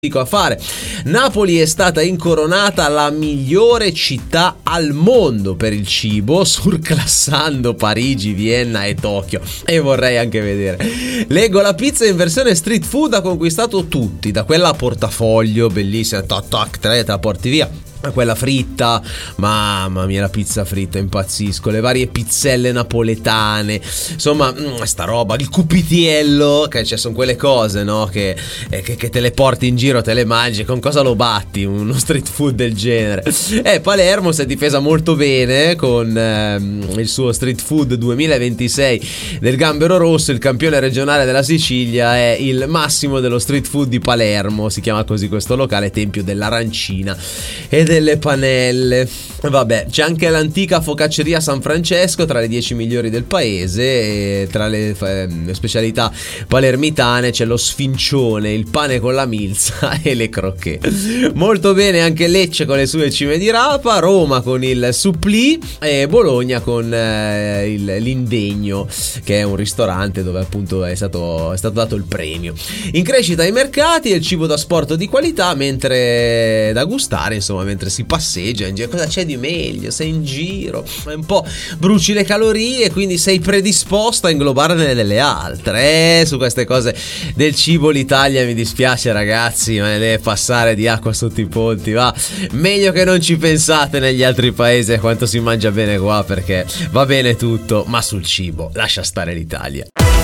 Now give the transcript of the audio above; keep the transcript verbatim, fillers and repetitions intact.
dico a fare. Napoli è stata incoronata la migliore città al mondo per il cibo, surclassando Parigi, Vienna e Tokyo. E vorrei anche vedere. Leggo la pizza in versione street food ha conquistato tutti, da quella a portafoglio, bellissima, tac tac, tre, te la porti via, a quella fritta, mamma mia la pizza fritta, impazzisco, le varie pizzelle napoletane, insomma mh, sta roba, il cupitiello, che cioè, sono quelle cose, no, che, eh, che, che te le porti in giro, te le mangi, con cosa lo batti uno street food del genere? E eh, Palermo si è difesa molto bene con ehm, il suo street food duemilaventisei del Gambero Rosso, il campione regionale della Sicilia, è il massimo dello street food di Palermo, si chiama così questo locale, Tempio dell'Arancina ed delle panelle. Vabbè, c'è anche l'antica focacceria San Francesco, tra le dieci migliori del paese, e tra le, eh, le specialità palermitane c'è lo sfincione, il pane con la milza e le crocchè. Molto bene anche Lecce con le sue cime di rapa, Roma con il supplì e Bologna con eh, il, l'Indegno, che è un ristorante dove appunto è stato, è stato dato il premio. In crescita i mercati e il cibo da sport di qualità, mentre da gustare, insomma, mentre si passeggia in giro, cosa c'è di meglio? Sei in giro, un po' bruci le calorie, quindi sei predisposto a inglobarne delle altre. Eh, su queste cose del cibo l'Italia, mi dispiace ragazzi, ma ne deve passare di acqua sotto i ponti, va. Meglio che non ci pensate negli altri paesi a quanto si mangia bene qua, perché va bene tutto, ma sul cibo lascia stare l'Italia.